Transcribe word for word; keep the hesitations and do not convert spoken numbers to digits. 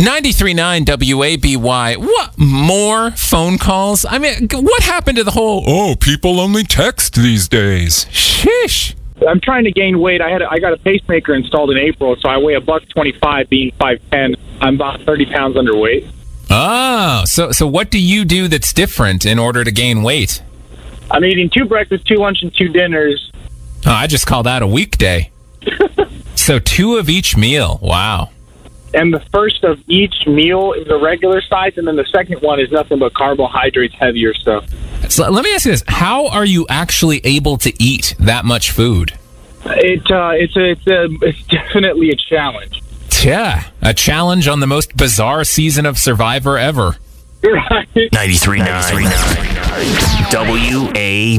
ninety-three point nine W A B Y. What more phone calls? I mean, what happened to the whole, oh, people only text these days? Sheesh. I'm trying to gain weight. I had a, I got a pacemaker installed in April, so I weigh a buck twenty-five, being five ten. I'm about thirty pounds underweight. Oh, so so what do you do that's different in order to gain weight? I'm eating two breakfasts, two lunch, and two dinners. Oh, I just call that a weekday. So two of each meal. Wow. And the first of each meal is a regular size, and then the second one is nothing but carbohydrates, heavier stuff. So let me ask you this. How are you actually able to eat that much food? It uh, It's a, it's a, it's definitely a challenge. Yeah, a challenge on the most bizarre season of Survivor ever. Right. ninety-three point nine W A